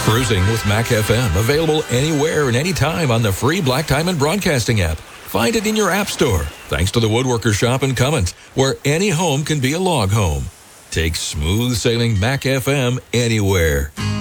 Cruising with Mac FM, available anywhere and anytime on the free Black Diamond Broadcasting app. Find it in your app store, thanks to the Woodworker Shop in Cummins, where any home can be a log home. Take smooth sailing Mac FM anywhere.